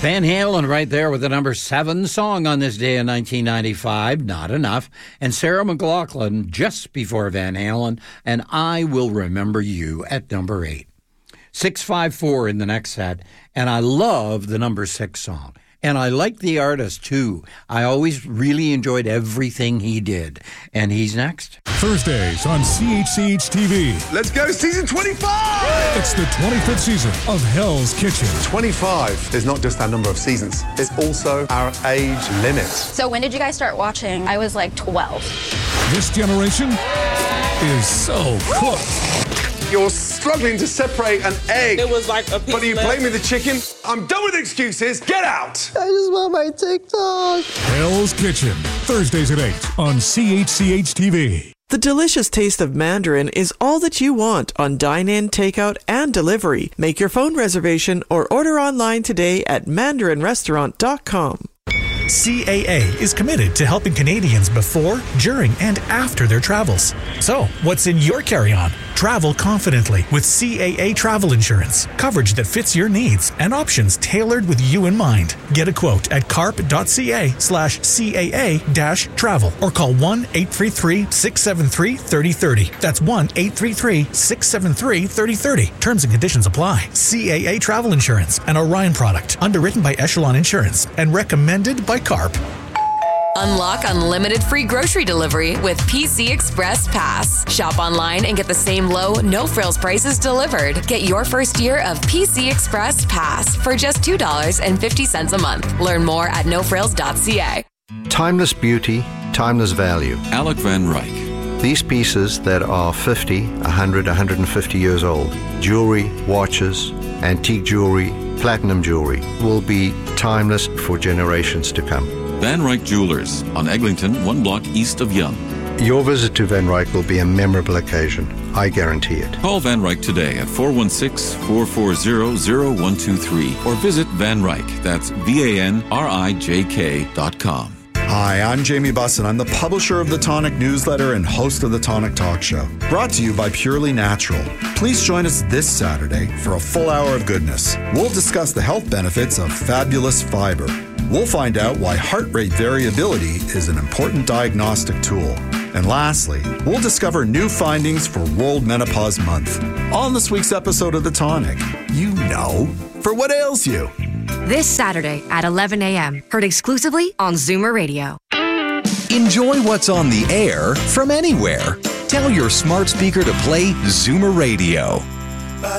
Van Halen right there with the number 7 song on this day in 1995, Not Enough. And Sarah McLachlan just before Van Halen, and I Will Remember You at number 8. 654 in the next set, and I love the number 6 song. And I like the artist, too. I always really enjoyed everything he did. And he's next. Thursdays on CHCH-TV. Let's go, season 25! It's the 25th season of Hell's Kitchen. 25 is not just our number of seasons. It's also our age limit. So when did you guys start watching? I was like 12. This generation is so cooked. You're struggling to separate an egg. It was like a piece. But you blame me the chicken? I'm done with excuses. Get out! I just want my TikTok. Hell's Kitchen. Thursdays at 8 on CHCH-TV. The delicious taste of Mandarin is all that you want on dine-in, takeout, and delivery. Make your phone reservation or order online today at mandarinrestaurant.com. CAA is committed to helping Canadians before, during, and after their travels. So, what's in your carry-on? Travel confidently with CAA travel insurance. Coverage that fits your needs and options tailored with you in mind. Get a quote at carp.ca/CAA-travel or call 1-833-673-3030. That's 1-833-673-3030. Terms and conditions apply. CAA Travel Insurance, an Orion product, underwritten by Echelon Insurance and recommended by CARP. Unlock unlimited free grocery delivery with PC Express Pass. Shop online and get the same low, no-frills prices delivered. Get your first year of PC Express Pass for just $2.50 a month. Learn more at nofrills.ca. Timeless beauty, timeless value. Alec Van Ryk. These pieces that are 50, 100, 150 years old, jewelry, watches, antique jewelry, platinum jewelry, will be timeless for generations to come. Van Ryk Jewelers on Eglinton, 1 block east of Yonge. Your visit to Van Ryk will be a memorable occasion. I guarantee it. Call Van Ryk today at 416-440-0123 or visit Van Ryk. That's VANRIJK.com. Hi, I'm Jamie Bussin. I'm the publisher of the Tonic newsletter and host of the Tonic Talk Show. Brought to you by Purely Natural. Please join us this Saturday for a full hour of goodness. We'll discuss the health benefits of fabulous fiber. We'll find out why heart rate variability is an important diagnostic tool. And lastly, we'll discover new findings for World Menopause Month. On this week's episode of The Tonic, you know, for what ails you. This Saturday at 11 a.m. Heard exclusively on Zoomer Radio. Enjoy what's on the air from anywhere. Tell your smart speaker to play Zoomer Radio.